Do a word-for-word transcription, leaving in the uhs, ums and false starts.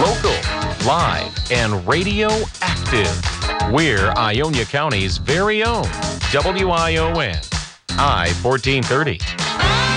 local, live, and radio active. We're Ionia County's very own W I O N, I fourteen thirty.